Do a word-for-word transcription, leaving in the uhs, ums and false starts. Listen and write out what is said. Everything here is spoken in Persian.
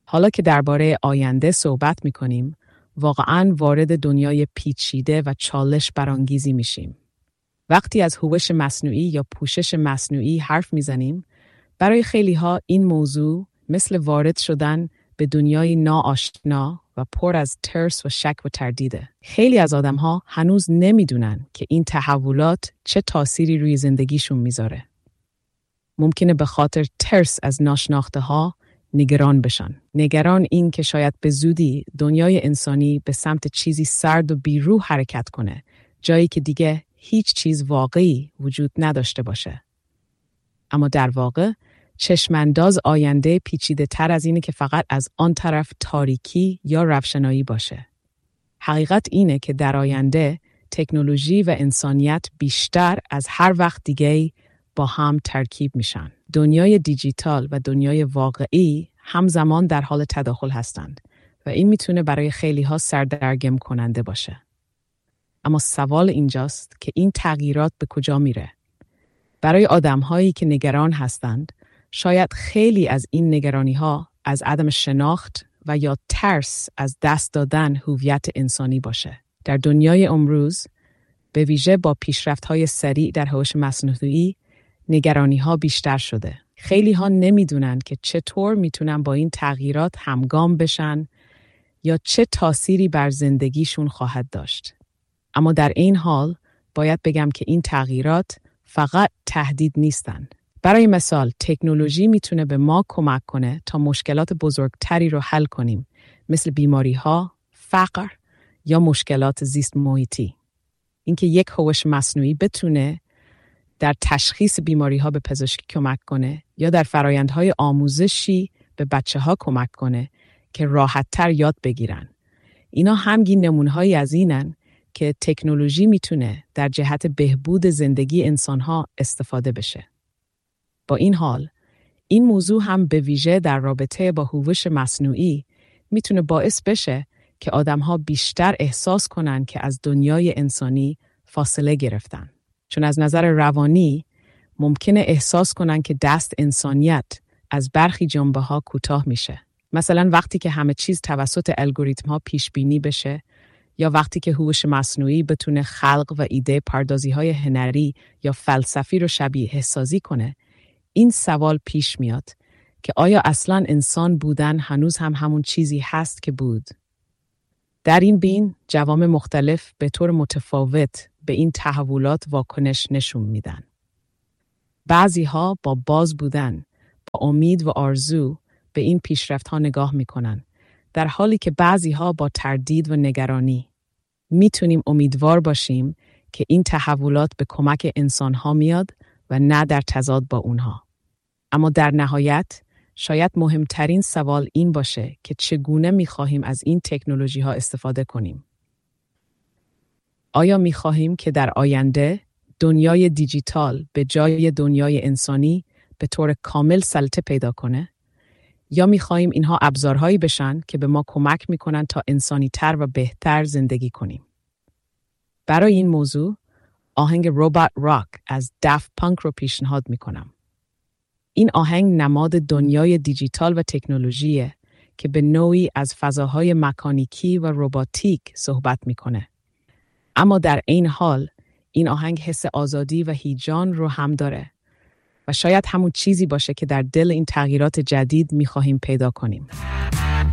حالا که درباره آینده صحبت می‌کنیم، واقعاً وارد دنیای پیچیده و چالش برانگیزی میشیم. وقتی از هوش مصنوعی یا پوشش مصنوعی حرف میزنیم، برای خیلی‌ها این موضوع مثل وارد شدن به دنیای ناآشنا و پر از ترس و شک و تردیده. خیلی از آدم‌ها هنوز نمیدونن که این تحولات چه تأثیری روی زندگیشون میذاره. ممکنه به خاطر ترس از ناشناخته‌ها نگران بشن. نگران این که شاید به زودی دنیای انسانی به سمت چیزی سرد و بیروح حرکت کنه، جایی که دیگه هیچ چیز واقعی وجود نداشته باشه. اما در واقع چشمانداز آینده پیچیده تر از اینه که فقط از آن طرف تاریکی یا روشنایی باشه. حقیقت اینه که در آینده تکنولوژی و انسانیت بیشتر از هر وقت دیگه با هم ترکیب میشن. دنیای دیجیتال و دنیای واقعی همزمان در حال تداخل هستند و این میتونه برای خیلی ها سردرگم کننده باشه. اما سوال اینجاست که این تغییرات به کجا میره؟ برای آدم هایی که نگران هستند، شاید خیلی از این نگرانی ها از عدم شناخت و یا ترس از دست دادن هویت انسانی باشه. در دنیای امروز، به ویژه با پیشرفت‌های سریع در هوش مصنوعی، نگرانی‌ها بیشتر شده. خیلی ها نمیدونن که چطور میتونن با این تغییرات همگام بشن یا چه تأثیری بر زندگیشون خواهد داشت. اما در این حال باید بگم که این تغییرات فقط تهدید نیستن. برای مثال، تکنولوژی میتونه به ما کمک کنه تا مشکلات بزرگتری رو حل کنیم، مثل بیماری‌ها، فقر یا مشکلات زیست محیطی. اینکه یک هوش مصنوعی بتونه در تشخیص بیماری‌ها به پزشکی کمک کنه یا در فرآیندهای آموزشی به بچه‌ها کمک کنه که راحت‌تر یاد بگیرن. اینا همگین نمونه‌هایی از اینن که تکنولوژی میتونه در جهت بهبود زندگی انسان‌ها استفاده بشه. با این حال، این موضوع هم به ویژه در رابطه با هوش مصنوعی میتونه باعث بشه که آدم‌ها بیشتر احساس کنن که از دنیای انسانی فاصله گرفتن. چون از نظر روانی ممکنه احساس کنن که دست انسانیت از برخی جنبه‌ها کوتاه میشه. مثلا وقتی که همه چیز توسط الگوریتم‌ها پیش بینی بشه یا وقتی که هوش مصنوعی بتونه خلق و ایده پردازی‌های هنری یا فلسفی رو شبیه سازی کنه، این سوال پیش میاد که آیا اصلاً انسان بودن هنوز هم همون چیزی هست که بود؟ در این بین جوامع مختلف به طور متفاوت به این تحولات واکنش نشون میدن. بعضی ها با باز بودن، با امید و آرزو به این پیشرفت ها نگاه میکنن، در حالی که بعضی ها با تردید و نگرانی. میتونیم امیدوار باشیم که این تحولات به کمک انسان ها میاد و نه در تضاد با اونها. اما در نهایت شاید مهمترین سوال این باشه که چگونه میخواهیم از این تکنولوژی ها استفاده کنیم. آیا میخواهیم که در آینده دنیای دیجیتال به جای دنیای انسانی به طور کامل سلطه پیدا کنه؟ یا میخواهیم اینها ابزارهایی بشن که به ما کمک میکنن تا انسانی تر و بهتر زندگی کنیم؟ برای این موضوع آهنگ روبات راک از دافت پانک رو پیشنهاد میکنم. این آهنگ نماد دنیای دیجیتال و تکنولوژیه که به نوعی از فضاهای مکانیکی و روباتیک صحبت میکنه. اما در این حال این آهنگ حس آزادی و هیجان رو هم داره و شاید همون چیزی باشه که در دل این تغییرات جدید میخواهیم پیدا کنیم.